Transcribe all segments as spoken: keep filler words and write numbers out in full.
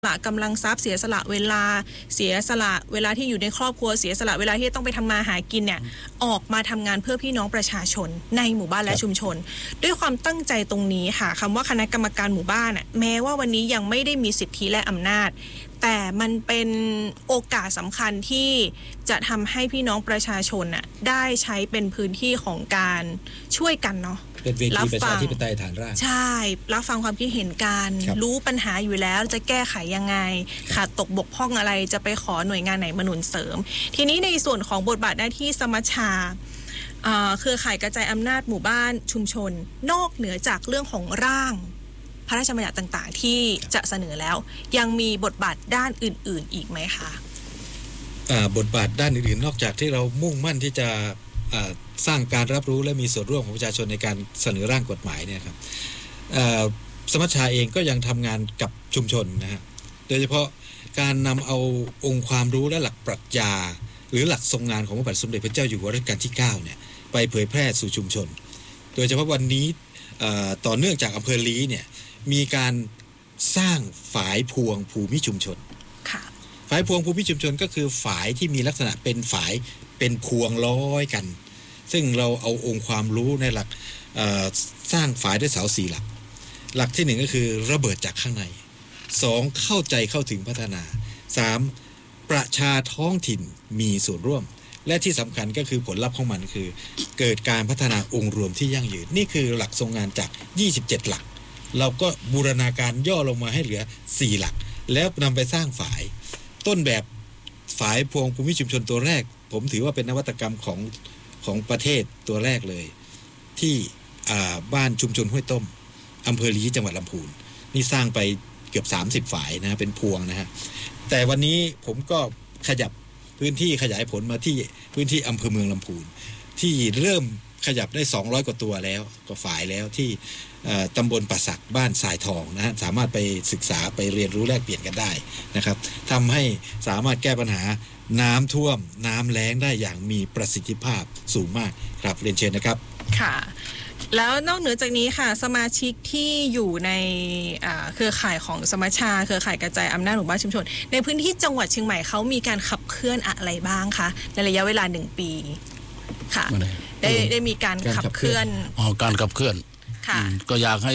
ละกำลังทรัพย์เสียสละเวลาเสียสละเวลาที่อยู่ในครอบครัวเสียสละเวลาที่ต้องไปทำมาหากินเนี่ยออกมาทำงานเพื่อพี่น้องประชาชนในหมู่บ้านและชุมชนด้วยความตั้งใจตรงนี้ค่ะคำว่าคณะกรรมการหมู่บ้านอ่ะแม้ว่าวันนี้ยังไม่ได้มีสิทธิและอำนาจแต่มันเป็นโอกาสสำคัญที่จะทำให้พี่น้องประชาชนน่ะได้ใช้เป็นพื้นที่ของการช่วยกันเนาะเป็นเวทีประชาธิปไตยฐานรากใช่รับฟังความคิดเห็นกันรู้ปัญหาอยู่แล้วจะแก้ไขยังไงขาดตกบกพร่องอะไรจะไปขอหน่วยงานไหนมาหนุนเสริมทีนี้ในส่วนของบทบาทหน้าที่สมัชชาเครือข่ายกระจายอำนาจหมู่บ้านชุมชนนอกเหนือจากเรื่องของร่างพระราชบัญญัติต่างๆที่จะเสนอแล้วยังมีบทบาทด้านอื่นๆอีกไหมคะบทบาทด้านอื่นๆนอกจากที่เรามุ่งมั่นที่จะสร้างการรับรู้และมีส่วนร่วมของประชาชนในการเสนอร่างกฎหมายเนี่ยครับสมัชชาเองก็ยังทำงานกับชุมชนนะฮะโดยเฉพาะการนำเอาองค์ความรู้และหลักปรัชญาหรือหลักทรงงานของพระบาทสมเด็จพระเจ้าอยู่หัวรัชกาลที่เก้าเนี่ยไปเผยแพร่สู่ชุมชนโดยเฉพาะวันนี้ต่อเนื่องจากอำเภอลี้เนี่ยมีการสร้างฝายพวงภูมิชุมชนฝายพวงภูมิชุมชนก็คือฝายที่มีลักษณะเป็นฝายเป็นพวงร้อยกันซึ่งเราเอาองค์ความรู้ในหลักสร้างฝายด้วยเสาสี่หลักหลักที่หนึ่งก็คือระเบิดจากข้างในสองเข้าใจเข้าถึงพัฒนาสามประชาท้องถิ่นมีส่วนร่วมและที่สำคัญก็คือผลลัพธ์ของมันคือเกิดการพัฒนาองค์รวมที่ยั่งยืนนี่คือหลักทรงงานจากยี่สิบเจ็ดหลักเราก็บูรณาการย่อลงมาให้เหลือสี่หลักแล้วนำไปสร้างฝายต้นแบบฝายพวงภูมิชุมชนตัวแรกผมถือว่าเป็นนวัตกรรมของของประเทศตัวแรกเลยที่บ้านชุมชนห้วยต้มอำเภอลี้จังหวัดลำพูนนี่สร้างไปเกือบสามสิบฝายนะเป็นพวงนะฮะแต่วันนี้ผมก็ขยับพื้นที่ขยายผลมาที่พื้นที่อำเภอเมืองลำพูนที่เริ่มขยับได้สองร้อยกว่าตัวแล้วก็ฝายแล้วที่ตำบลป่าสักบ้านสายทองนะฮะสามารถไปศึกษาไปเรียนรู้แลกเปลี่ยนกันได้นะครับทำให้สามารถแก้ปัญหาน้ำท่วมน้ำแล้งได้อย่างมีประสิทธิภาพสูงมากครับเรียนเชิญนะครับค่ะแล้วนอกเหนือจากนี้ค่ะสมาชิกที่อยู่ในเครือข่ายของสมัชชาเครือข่ายกระจายอำนาจหมู่บ้านชุมชนในพื้นที่จังหวัดเชียงใหม่เขามีการขับเคลื่อนอะไรบ้างคะในระยะเวลาหนึ่งปีค่ะได้ได้มีการขับเคลื่อนอ๋อการขับเคลื่อนค่ะก็อยากให้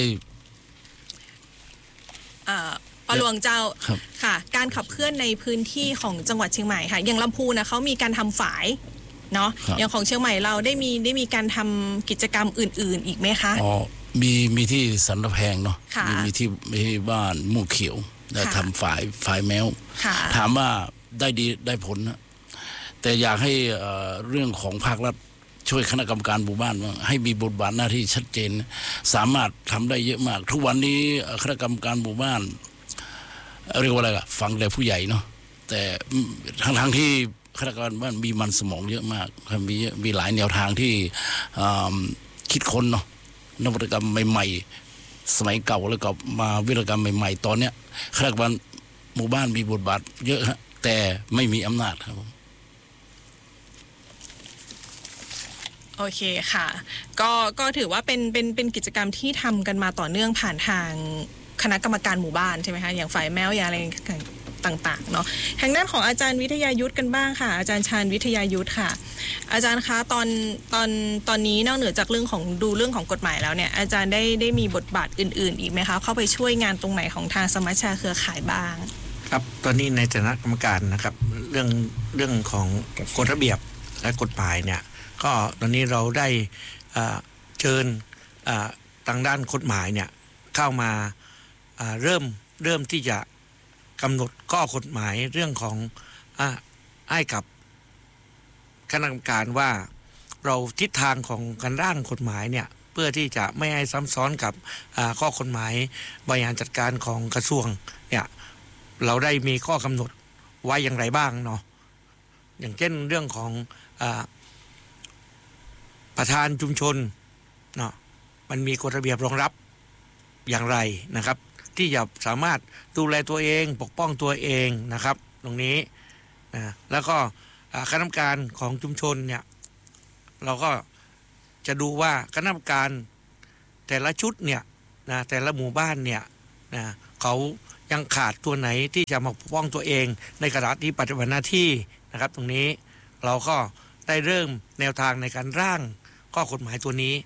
ปะหลวงเจ้าค่ะการขับเคลื่อนในพื้นที่ของจังหวัดเชียงใหม่ค่ะอย่างลำพูนนะเขามีการทำฝายเนาะอย่างของเชียงใหม่เราได้มีได้มีการทำกิจกรรมอื่นๆอีกไหมคะอ๋อมีมีที่สันตะแพงเนาะมีมีที่มีบ้านมู่เขียวได้ทำฝายฝายแมวถามว่าได้ดีได้ผลนะแต่อยากให้เรื่องของภาครัฐช่วยคณะกรรมการหมู่บ้านให้มีบทบาทหน้าที่ชัดเจนสามารถทำได้เยอะมากทุกวันนี้คณะกรรมการหมู่บ้านเรียกว่าอะไรอะฟังแต่ผู้ใหญ่เนาะแต่ทั้งทั้งที่คณะกรรมการบ้านมีมันสมองเยอะมากมีมีหลายแนวทางที่คิดค้นเนาะนวัตกรรมใหม่ๆสมัยเก่าแล้วก็มาวิทยากรรมใหม่ๆตอนเนี้ยคณะกรรมการหมู่บ้านมีบทบาทเยอะฮะแต่ไม่มีอำนาจครับผมโอเคค่ะก็ก็ถือว่าเป็นเป็นเป็นกิจกรรมที่ทำกันมาต่อเนื่องผ่านทางคณะกรรมการหมู่บ้านใช่ไหมคะอย่างฝ่ายแมวอย่างอะไรต่างๆเนาะทางด้านของอาจารย์วิทยายุทธกันบ้างค่ะอาจารย์ชาญวิทยายุทธค่ะอาจารย์คะตอนตอนตอนนี้นอกเหนือจากเรื่องของดูเรื่องของกฎหมายแล้วเนี่ยอาจารย์ได้ได้มีบทบาทอื่นๆอีกไหมคะเข้าไปช่วยงานตรงไหนของทางสมัชชาเครือข่ายบ้างครับตอนนี้ในฐานะกรรมการนะครับเรื่องเรื่องของกฎระเบียบและกฎหมายเนี่ยก็ตอนนี้เราได้เชิญทางด้านกฎหมายเนี่ยเข้ามาเริ่มเริ่มที่จะกำหนดข้อกฎหมายเรื่องของให้กับคณะกรรมการว่าเราทิศทางของการร่างกฎหมายเนี่ยเพื่อที่จะไม่ให้ซ้ำซ้อนกับข้อกฎหมายบริหารจัดการของกระทรวงเนี่ยเราได้มีข้อกำหนดไว้อย่างไรบ้างเนาะอย่างเช่นเรื่องของประธานชุมชนเนาะมันมีกฎระเบียบรองรับอย่างไรนะครับที่จะสามารถดูแลตัวเองปกป้องตัวเองนะครับตรงนี้นะแล้วก็คณะกรรมการของชุมชนเนี่ยเราก็จะดูว่าคณะกรรมการแต่ละชุดเนี่ยนะแต่ละหมู่บ้านเนี่ยนะเขายังขาดตัวไหนที่จะมาปกป้องตัวเองในขณะที่ปฏิบัติหน้าที่นะครับตรงนี้เราก็ได้เริ่มแนวทางในการร่างข้อกฎหมายตัวนี้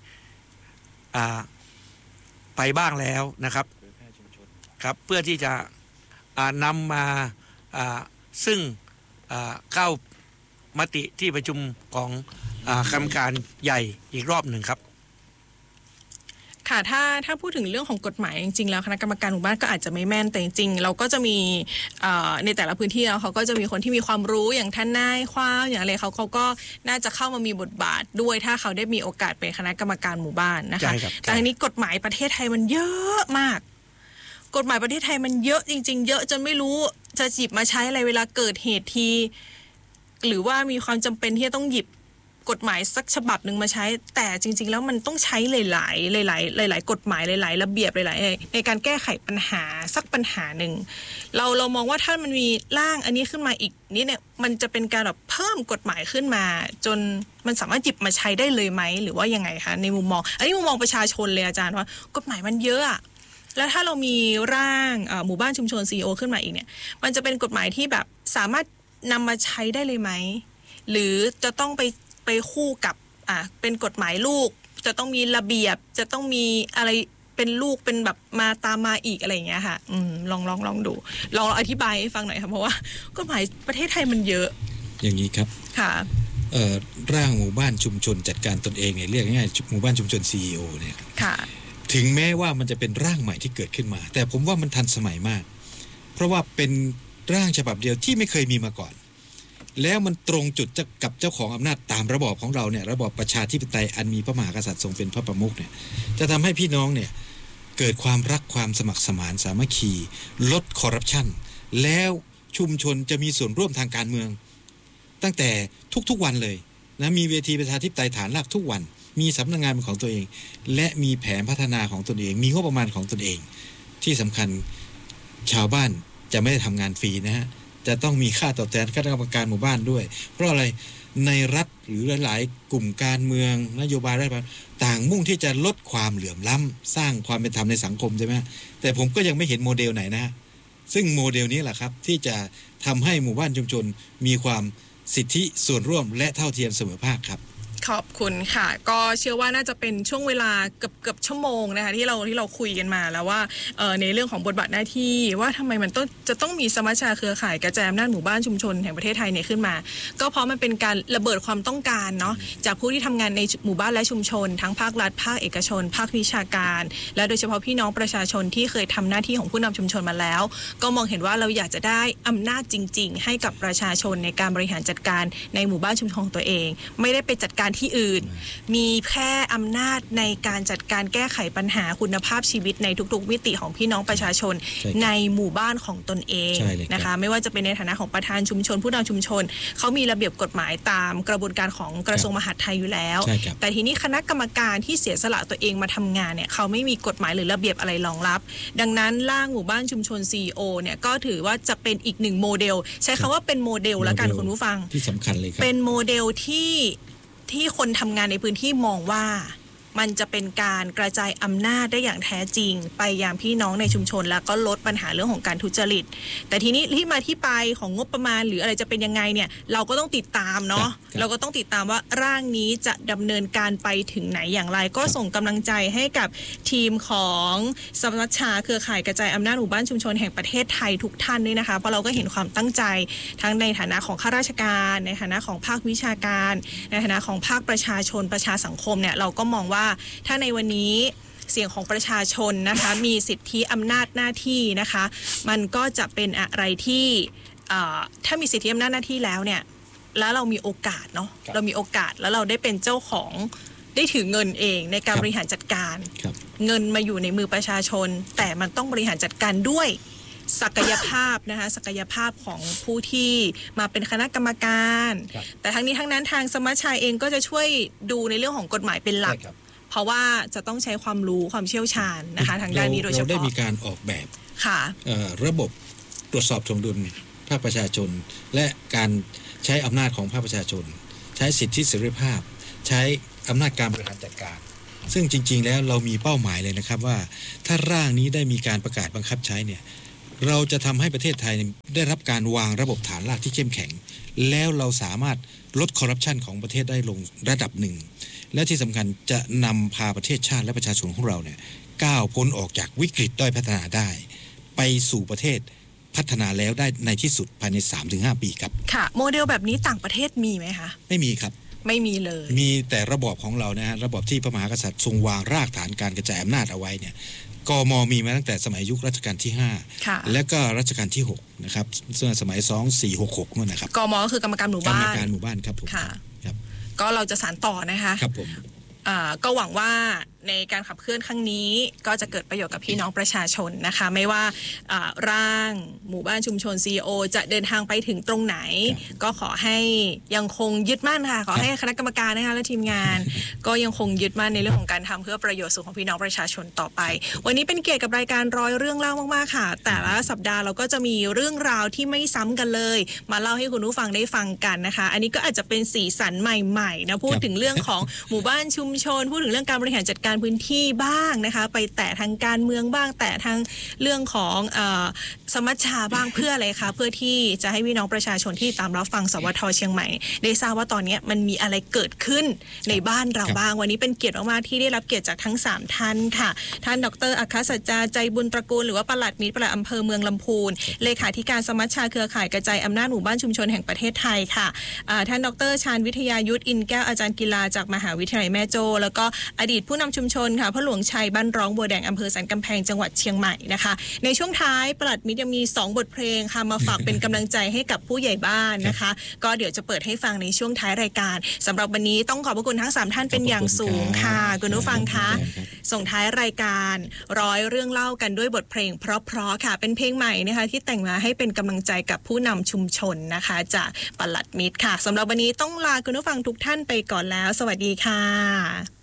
ไปบ้างแล้วนะครับครับเพื่อที่จะนำมาซึ่งเข้ามติที่ประชุมของกรรมการใหญ่อีกรอบหนึ่งครับค่ะถ้าถ้าพูดถึงเรื่องของกฎหมายจริงๆแล้วคณะกรรมการหมู่บ้านก็อาจจะไม่แม่นแต่จริงๆเราก็จะมีในแต่ละพื้นที่แล้วเขาก็จะมีคนที่มีความรู้อย่างทนายความอย่างไรเขาเขาก็น่าจะเข้ามามีบทบาทด้วยถ้าเขาได้มีโอกาสเป็นคณะกรรมการหมู่บ้านนะคะแต่ทีนี้กฎหมายประเทศไทยมันเยอะมากกฎหมายประเทศไทยมันเยอะจริงๆเยอะจนไม่รู้จะหยิบมาใช้อะไรเวลาเกิดเหตุทีหรือว่ามีความจำเป็นที่จะต้องหยิบกฎหมายสักฉบับหนึ่งมาใช้แต่จริงๆแล้วมันต้องใช้หลายๆหลายๆหลายๆกฎหมายหลายๆระเบียบหลายๆในการแก้ไขปัญหาสักปัญหาหนึ่งเราเรามองว่าถ้ามันมีร่างอันนี้ขึ้นมาอีกนี่เนี่ยมันจะเป็นการแบบเพิ่มกฎหมายขึ้นมาจนมันสามารถหยิบมาใช้ได้เลยไหมหรือว่ายังไงคะในมุมมองอันนี้มุมมองประชาชนเลยอาจารย์ว่ากฎหมายมันเยอะแล้วถ้าเรามีร่างหมู่บ้านชุมชน ซี อี โอ ขึ้นมาอีกเนี่ยมันจะเป็นกฎหมายที่แบบสามารถนำมาใช้ได้เลยไหมหรือจะต้องไปไปคู่กับอ่ะเป็นกฎหมายลูกจะต้องมีระเบียบจะต้องมีอะไรเป็นลูกเป็นแบบมาตามมาอีกอะไรอย่างเงี้ยค่ะอืมลองลองลองดูลองอธิบายให้ฟังหน่อยค่ะเพราะว่ากฎหมายประเทศไทยมันเยอะอย่างนี้ครับค่ะเอ่อร่างหมู่บ้านชุมชนจัดการตนเองเนี่ยเรียกง่ายๆหมู่บ้านชุมชน ซี อี โอ เนี่ยค่ะถึงแม้ว่ามันจะเป็นร่างใหม่ที่เกิดขึ้นมาแต่ผมว่ามันทันสมัยมากเพราะว่าเป็นร่างฉบับเดียวที่ไม่เคยมีมาก่อนแล้วมันตรงจุดกับเจ้าของอำนาจตามระบอบของเราเนี่ยระบอบประชาธิปไตยอันมีพระมหากษัตริย์ทรงเป็นพระประมุขเนี่ยจะทำให้พี่น้องเนี่ยเกิดความรักความสมัครสมานสามัคคีลดคอร์รัปชันแล้วชุมชนจะมีส่วนร่วมทางการเมืองตั้งแต่ทุกๆวันเลยนะมีเวทีประชาธิปไตยฐานรากทุกวันมีสำนักงานเป็นของตัวเองและมีแผนพัฒนาของตนเองมีงบประมาณของตนเองที่สำคัญชาวบ้านจะไม่ได้ทำงานฟรีนะฮะจะต้องมีค่าตอบแทนคณะกรรมการหมู่บ้านด้วยเพราะอะไรในรัฐหรือหลายๆกลุ่มการเมืองนโยบายรัฐบาลต่างมุ่งที่จะลดความเหลื่อมล้ำสร้างความเป็นธรรมในสังคมใช่ไหมแต่ผมก็ยังไม่เห็นโมเดลไหนนะซึ่งโมเดลนี้แหละครับที่จะทำให้หมู่บ้านชุมชนมีความสิทธิส่วนร่วมและเท่าเทียมเสมอภาคครับขอบคุณค่ะก็เชื่อว่าน่าจะเป็นช่วงเวลาเกือบเกือบชั่วโมงนะคะที่เราที่เราคุยกันมาแล้วว่าในเรื่องของบทบาทหน้าที่ว่าทำไมมันต้องจะต้องมีสมัชชาเครือข่ายกระจายอำนาจหมู่บ้านชุมชนแห่งประเทศไทยเนี่ยขึ้นมาก็เพราะมันเป็นการระเบิดความต้องการเนาะจากผู้ที่ทำงานในหมู่บ้านและชุมชนทั้งภาครัฐภาคเอกชนภาควิชาการและโดยเฉพาะพี่น้องประชาชนที่เคยทำหน้าที่ของผู้นำชุมชนมาแล้วก็มองเห็นว่าเราอยากจะได้อำนาจจริงๆให้กับประชาชนในการบริหารจัดการในหมู่บ้านชุมชนของตัวเองไม่ได้ไปจัดการที่อื่นมีแค่อำนาจในการจัดการแก้ไขปัญหาคุณภาพชีวิตในทุกๆมิติของพี่น้องประชาชนในหมู่บ้านของตนเองนะคะไม่ว่าจะเป็นในฐานะของประธานชุมชนผู้นำชุมชนเขามีระเบียบกฎหมายตามกระบวนการของกระทรวงมหาดไทยอยู่แล้วแต่ทีนี้คณะกรรมการที่เสียสละตัวเองมาทำงานเนี่ยเขาไม่มีกฎหมายหรือระเบียบอะไรรองรับดังนั้นร่างหมู่บ้านชุมชน ซี อี โอ เนี่ยก็ถือว่าจะเป็นอีกหนึ่งโมเดลใช้คำว่าเป็นโมเดลแล้วกันคุณผู้ฟังที่สำคัญเลยครับเป็นโมเดลที่ที่คนทำงานในพื้นที่มองว่ามันจะเป็นการกระจายอำนาจได้อย่างแท้จริงไปยังพี่น้องในชุมชนแล้วก็ลดปัญหาเรื่องของการทุจริตแต่ทีนี้ที่มาที่ไปของงบประมาณหรืออะไรจะเป็นยังไงเนี่ยเราก็ต้องติดตามเนาะเราก็ต้องติดตามว่าร่างนี้จะดำเนินการไปถึงไหนอย่างไรก็ส่งกำลังใจให้กับทีมของสมัชชาเครือข่ายกระจายอำนาจหมู่บ้านชุมชนแห่งประเทศไทยทุกท่านด้วยนะคะเพราะเราก็เห็นความตั้งใจทั้งในฐานะของข้าราชการในฐานะของภาควิชาการในฐานะของภาคประชาชนประชาสังคมเนี่ยเราก็มองว่าถ้าในวันนี้เสียงของประชาชนนะคะมีสิทธิอำนาจหน้าที่นะคะมันก็จะเป็นอะไรที่ถ้ามีสิทธิอำนาจหน้าที่แล้วเนี่ยแล้วเรามีโอกาสเนาะเรามีโอกาสแล้วเราได้เป็นเจ้าของได้ถือเงินเองในการบริหารจัดการเงินมาอยู่ในมือประชาชนแต่มันต้องบริหารจัดการด้วยศักยภาพนะคะศักยภาพของผู้ที่มาเป็นคณะกรรมการแต่ทั้งนี้ทั้งนั้นทางสมัชชาเองก็จะช่วยดูในเรื่องของกฎหมายเป็นหลักเพราะว่าจะต้องใช้ความรู้ความเชี่ยวชาญนะคะทางด้านนี้โดยเฉพาะเราได้มีการออกแบบระบบตรวจสอบสมดุลภาคประชาชนและการใช้อำนาจของภาคประชาชนใช้สิทธิเสรีภาพใช้อำนาจการบริหารจัดการซึ่งจริงๆแล้วเรามีเป้าหมายเลยนะครับว่าถ้าร่างนี้ได้มีการประกาศบังคับใช้เนี่ยเราจะทำให้ประเทศไทยได้รับการวางระบบฐานรากที่เข้มแข็งแล้วเราสามารถลดคอร์รัปชันของประเทศได้ลงระดับหนึ่งและที่สำคัญจะนำพาประเทศชาติและประชาชนของเราเนี่ยก้าวพ้นออกจากวิกฤตด้อยพัฒนาได้ไปสู่ประเทศพัฒนาแล้วได้ในที่สุดภายใน สามถึงห้า ปีครับค่ะโมเดลแบบนี้ต่างประเทศมีไหมคะไม่มีครับไม่มีเลยมีแต่ระบอบของเรานะฮะระบอบที่พระมหากษัตริย์ทรงวางรากฐานการกระจายอำนาจเอาไว้เนี่ยกม.มีมาตั้งแต่สมัยยุครัชกาลที่ห้าและก็รัชกาลที่หกนะครับซึ่งสมัยสองพันสี่ร้อยหกสิบหกนู่นนะครับกม.ก็คือกรรมการหมู่บ้านกรรมการหมู่บ้านครับผมครับก็เราจะสานต่อนะคะครับผมก็หวังว่าในการขับเคลื่อนครั้งนี้ก็จะเกิดประโยชน์กับพี่น้องประชาชนนะคะไม่ว่าร่างหมู่บ้านชุมชน ซี อี โอ จะเดินทางไปถึงตรงไหนก็ขอให้ยังคงยึดมั่นค่ะขอให้คณะกรรมการนะคะและทีมงานก็ยังคงยึดมั่นในเรื่องของการทำเพื่อประโยชน์สุขของพี่น้องประชาชนต่อไปวันนี้เป็นเกียรติกับรายการร้อยเรื่องเล่ามากๆค่ะแต่ละสัปดาห์เราก็จะมีเรื่องราวที่ไม่ซ้ำกันเลยมาเล่าให้คุณผู้ฟังได้ฟังกันนะคะอันนี้ก็อาจจะเป็นสีสันใหม่ๆนะพูดถึงเรื่องของหมู่บ้านชุมชนพูดถึงเรื่องการบริหารจัดการพื้นที่บ้างนะคะไปแตะทางการเมืองบ้างแตะทางเรื่องของเอ่อสมัชชาบ้างเพื่ออะไรคะเพื่อที่จะให้พี่น้องประชาชนที่ตามรับฟังสวทเชียงใหม่ได้ทราบว่าตอนนี้มันมีอะไรเกิดขึ้นในบ้านเราบ้างวันนี้เป็นเกียรติมากๆที่ได้รับเกียรติจากทั้งสามท่านค่ะท่านดร.อัครสัจจาใจบุญตระกูลหรือว่าปลัดมิตรปลัดอำเภอเมืองลำพูนเลขาธิการสมัชชาเครือข่ายกระจายอำนาจหมู่บ้านชุมชนแห่งประเทศไทยค่ะท่านดร.ชาญวิทยายุทธอินแก้วอาจารย์กีฬาจากมหาวิทยาลัยแม่โจ้แล้วก็อดีตผู้นำชุมชนค่ะพระหลวงชัยบ้านร้องบัวแดงอำเภอสันกำแพงจังหวัดเชียงใหม่นะคะในช่วงท้ายปลัดมิตรยังมีสองบทเพลงค่ะมาฝากเป็นกำลังใจให้กับผู้ใหญ่บ้านนะคะก็เดี๋ยวจะเปิดให้ฟังในช่วงท้ายรายการสำหรับวันนี้ต้องขอบพระคุณทั้งสามท่านเป็นอย่างสูงค่ะคุณผู้ฟังคะส่งท้ายรายการร้อยเรื่องเล่ากันด้วยบทเพลงเพราะๆค่ะเป็นเพลงใหม่นะคะที่แต่งมาให้เป็นกำลังใจกับผู้นำชุมชนนะคะจากปลัดมิตรค่ะสำหรับวันนี้ต้องลาคุณผู้ฟังทุกท่านไปก่อนแล้วสวัสดีค่ะ